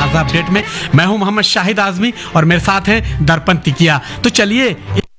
ताज़ा अपडेट में मैं हूं मोहम्मद शाहिद आजमी और मेरे साथ हैं दर्पण तिकिया। तो चलिए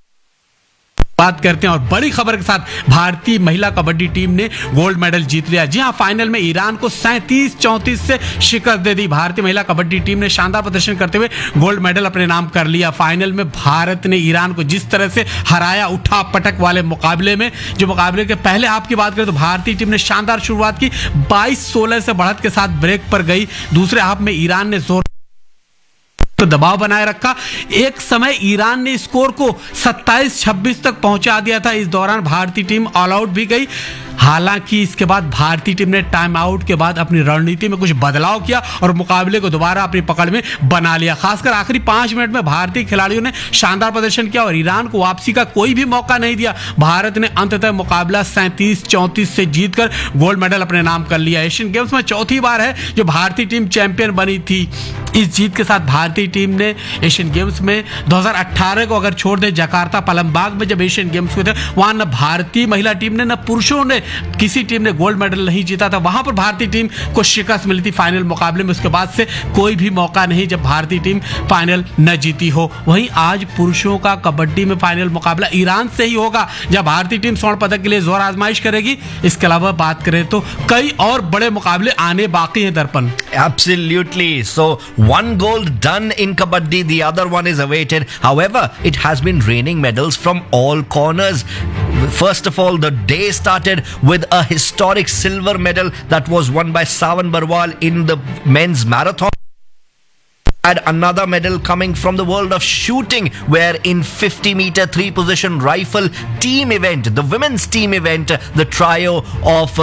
बात करते हैं और बड़ी खबर के साथ भारतीय महिला कबड्डी टीम ने गोल्ड मेडल जीत लिया। जी हां, फाइनल में ईरान को 37-34 से शिकस्त दे दी। भारतीय महिला कबड्डी टीम ने शानदार प्रदर्शन करते हुए गोल्ड मेडल अपने नाम कर लिया। फाइनल में भारत ने ईरान को जिस तरह से हराया, उठा पटक वाले मुकाबले में, जो मुकाबले के पहले हाफ की बात करें तो भारतीय टीम ने शानदार शुरुआत की, 22-16 से बढ़त के साथ ब्रेक पर गई। दूसरे हाफ में ईरान ने जोर तो दबाव बनाए रखा। एक समय ईरान ने स्कोर को 27-26 तक पहुंचा दिया था। इस दौरान भारतीय टीम ऑल आउट भी गई। हालांकि इसके बाद भारतीय टीम ने टाइम आउट के बाद अपनी रणनीति में कुछ बदलाव किया और मुकाबले को दोबारा अपनी पकड़ में बना लिया। खासकर आखिरी 5 मिनट में भारतीय खिलाड़ियों ने शानदार प्रदर्शन किया और ईरान को वापसी का कोई भी मौका नहीं दिया। भारत ने अंततः मुकाबला 37-34 से जीतकर गोल्ड मेडल अपने नाम कर लिया। एशियन गेम्स में चौथी बार है जो भारतीय टीम चैंपियन बनी थी। इस जीत के साथ भारतीय टीम ने एशियन गेम्स में 2018 को अगर छोड़ दे, जकार्ता पलमबाग में जब एशियन गेम्स हुए थे, वहां न भारतीय महिला टीम ने न पुरुषों ने किसी टीम ने गोल्ड मेडल नहीं जीता था। वहां पर भारतीय टीम को शिकस्त मिली थी फाइनल मुकाबले में। उसके बाद से कोई भी मौका नहीं जब भारतीय टीम फाइनल न जीती हो। वहीं आज पुरुषों का कबड्डी में फाइनल मुकाबला ईरान से ही होगा, जब भारतीय टीम स्वर्ण पदक के लिए जोर आजमाइश करेगी। इसके अलावा बात करें तो कई और बड़े मुकाबले आने बाकी हैं दर्पण। Absolutely. So one gold done in kabaddi, the other one is awaited. However, it has been raining medals from all corners. First of all, the day started with a historic silver medal that was won by Sawan Barwal in the men's marathon. Had another medal coming from the world of shooting, where in 50-meter 3-position rifle team event, the women's team event, the trio of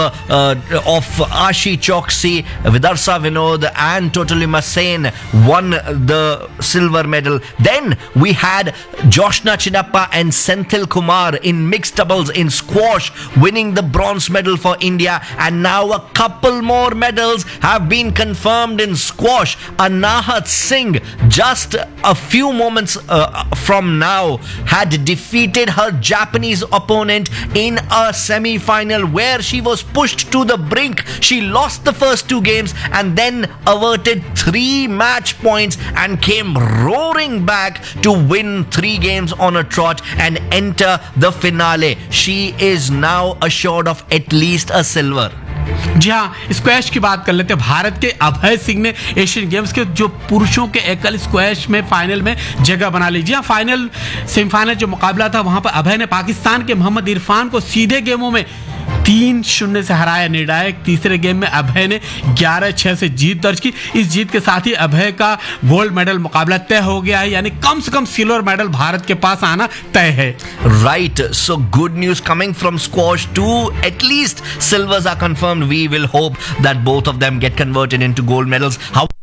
Ashi Choksi, Vidarsa Vinod and Totulima Sen won the silver medal. Then we had Joshna Chinappa and Senthil Kumar in mixed doubles in squash winning the bronze medal for India. And now a couple more medals have been confirmed in squash. Anahat Singh, just a few moments from now, had defeated her Japanese opponent in a semi-final where she was pushed to the brink. She lost the first 2 games and then averted 3 match points and came roaring back to win 3 games on a trot and enter the finale. She is now assured of at least a silver. जी हाँ, squash की बात कर लेते हैं। भारत के अभय सिंह ने Asian games के जो पुरुषों के एकल स्क्वैश में फाइनल में जगह बना ली। जी हाँ, फाइनल सेमीफाइनल जो मुकाबला था वहां पर अभय ने पाकिस्तान के मोहम्मद इरफान को सीधे गेमों में 3-0 से हराया। निर्णायक तीसरे गेम में अभय ने 11-6 से जीत दर्ज की। इस जीत के साथ ही अभय का गोल्ड मेडल मुकाबला तय हो गया है, यानी कम से कम सिल्वर मेडल भारत के पास आना तय है। Right, so good news coming from squash too. At least silvers are confirmed. We will hope that both of them get converted into gold medals.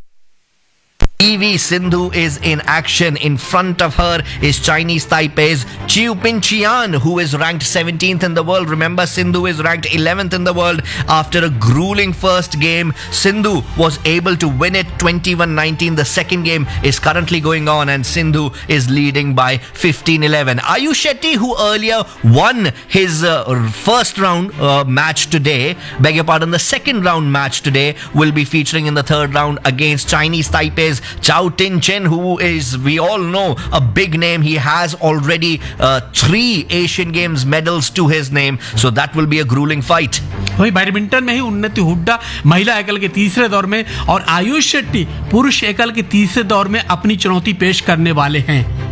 PV Sindhu is in action. In front of her is Chinese Taipei's Chiu Pin Chian, who is ranked 17th in the world. Remember, Sindhu is ranked 11th in the world. After a grueling first game, Sindhu was able to win it 21-19. The second game is currently going on and Sindhu is leading by 15-11. Ayush Shetty, who earlier won his first round match today, beg your pardon, the second round match today, will be featuring in the third round against Chinese Taipei's Chao Tin Chen, who is, we all know, a big name. He has already 3 Asian Games medals to his name, so that will be a grueling fight. वही badminton में ही उन्नति हुड्डा महिला एकल के तीसरे दौर में और आयुष शेट्टी पुरुष एकल के तीसरे दौर में अपनी चुनौती पेश करने वाले हैं।